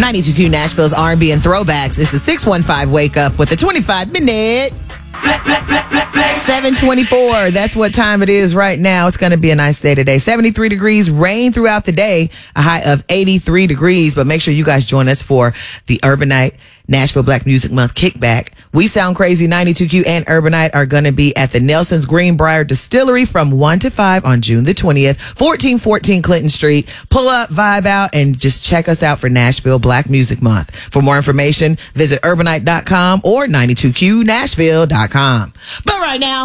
92Q Nashville's R&B and throwbacks. It's the 615 Wake Up with the 25-minute. 7:24. That's what time it is right now. It's going to be a nice day today. 73 degrees, rain throughout the day, a high of 83 degrees. But make sure you guys join us for the Urbanite Nashville Black Music Month kickback. We Sound Crazy, 92Q and Urbanite are going to be at the Nelson's Greenbrier Distillery from 1 to 5 on June the 20th, 1414 Clinton Street. Pull up, vibe out, and just check us out for Nashville Black Music Month. For more information, visit urbanite.com or 92QNashville.com. But right now,